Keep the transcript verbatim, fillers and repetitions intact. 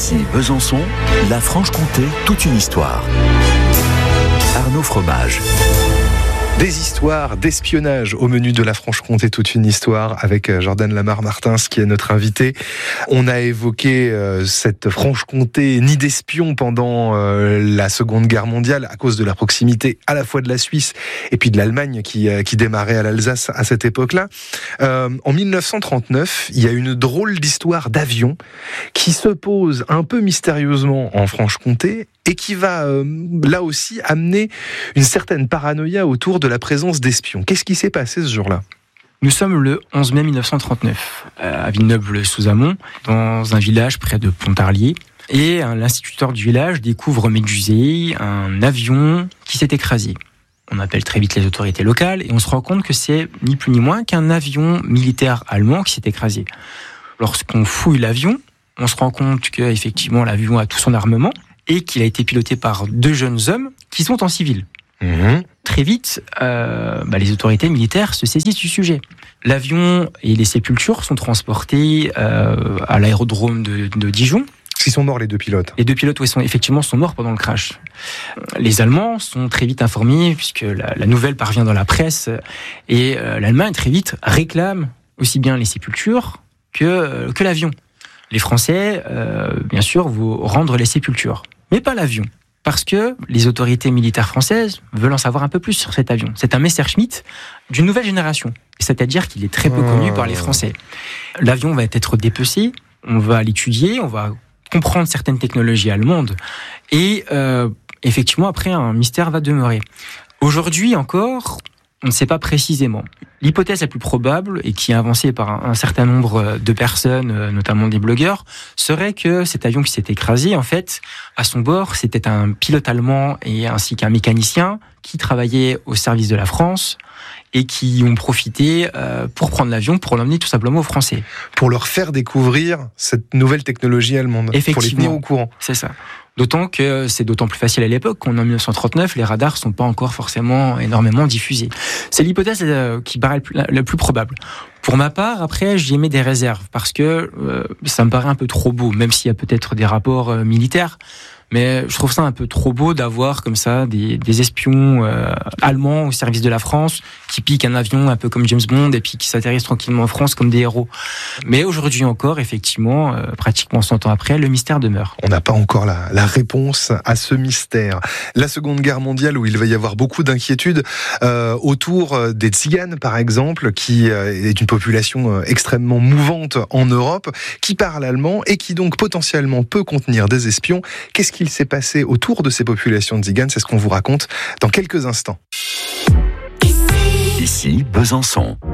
Ici Besançon, la Franche-Comté, toute une histoire. Arnaud Fromage. Des histoires d'espionnage au menu de la Franche-Comté, toute une histoire avec Jordan Lamar-Martins qui est notre invité. On a évoqué euh, cette Franche-Comté nid d'espions pendant euh, la Seconde Guerre mondiale à cause de la proximité à la fois de la Suisse et puis de l'Allemagne qui, euh, qui démarrait à l'Alsace à cette époque-là. Euh, en dix-neuf cent trente-neuf, il y a une drôle d'histoire d'avion qui se pose un peu mystérieusement en Franche-Comté et qui va euh, là aussi amener une certaine paranoïa autour de la présence d'espions. Qu'est-ce qui s'est passé ce jour-là ? Nous sommes le onze mai mille neuf cent trente-neuf, à Villeneuve-sous-Amont, dans un village près de Pontarlier. Et l'instituteur du village découvre Médusée, un avion qui s'est écrasé. On appelle très vite les autorités locales et on se rend compte que c'est ni plus ni moins qu'un avion militaire allemand qui s'est écrasé. Lorsqu'on fouille l'avion, on se rend compte qu'effectivement l'avion a tout son armement et qu'il a été piloté par deux jeunes hommes qui sont en civil. Mmh. Très vite, euh, bah, les autorités militaires se saisissent du sujet. L'avion et les sépultures sont transportés euh, à l'aérodrome de, de Dijon. Ils sont morts les deux pilotes. Les deux pilotes, oui, sont, effectivement, sont morts pendant le crash. Les Allemands sont très vite informés puisque la, la nouvelle parvient dans la presse et euh, l'Allemagne très vite réclame aussi bien les sépultures que, euh, que l'avion. Les Français, euh, bien sûr, vont rendre les sépultures, mais pas l'avion. Parce que les autorités militaires françaises veulent en savoir un peu plus sur cet avion. C'est un Messerschmitt d'une nouvelle génération. C'est-à-dire qu'il est très peu connu par les Français. L'avion va être dépecé, on va l'étudier, on va comprendre certaines technologies allemandes. Et euh, effectivement, après, un mystère va demeurer. Aujourd'hui encore, on ne sait pas précisément. L'hypothèse la plus probable, et qui est avancée par un, un certain nombre de personnes, notamment des blogueurs, serait que cet avion qui s'est écrasé, en fait, à son bord, c'était un pilote allemand et ainsi qu'un mécanicien qui travaillaient au service de la France et qui ont profité euh, pour prendre l'avion, pour l'emmener tout simplement aux Français. Pour leur faire découvrir cette nouvelle technologie allemande. Effectivement. Pour les tenir au courant. C'est ça. D'autant que c'est d'autant plus facile à l'époque qu'en dix-neuf cent trente-neuf, les radars ne sont pas encore forcément énormément diffusés. C'est l'hypothèse qui paraît la plus probable. Pour ma part, après, j'y émets des réserves parce que euh, ça me paraît un peu trop beau, même s'il y a peut-être des rapports euh, militaires. Mais je trouve ça un peu trop beau d'avoir comme ça des, des espions euh, allemands au service de la France qui piquent un avion un peu comme James Bond et puis qui s'atterrissent tranquillement en France comme des héros. Mais aujourd'hui encore, effectivement, euh, pratiquement cent ans après, le mystère demeure. On n'a pas encore la, la réponse à ce mystère. La Seconde Guerre mondiale où il va y avoir beaucoup d'inquiétudes euh, autour des Tziganes, par exemple, qui euh, est une population euh, extrêmement mouvante en Europe, qui parle allemand et qui donc potentiellement peut contenir des espions. Qu'est-ce qu'il s'est passé autour de ces populations de Tziganes ? C'est ce qu'on vous raconte dans quelques instants. Ici Besançon.